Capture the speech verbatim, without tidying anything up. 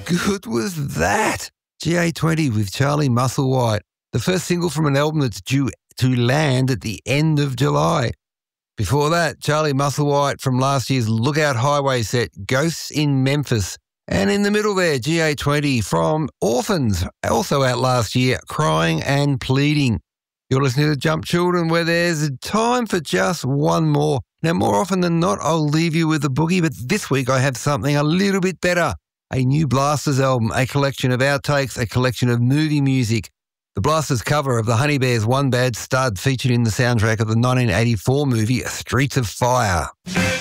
good was that? G A twenty with Charlie Musselwhite, the first single from an album that's due to land at the end of July. Before that, Charlie Musselwhite from last year's Lookout Highway set, Ghosts in Memphis. And in the middle there, G A twenty from Orphans, also out last year, Crying and Pleading. You're listening to Jump Children, where there's time for just one more. Now, more often than not, I'll leave you with a boogie, but this week I have something a little bit better. A new Blasters album, a collection of outtakes, a collection of movie music. The Blasters cover of the Honey Bears' One Bad Stud featured in the soundtrack of the nineteen eighty-four movie Streets of Fire.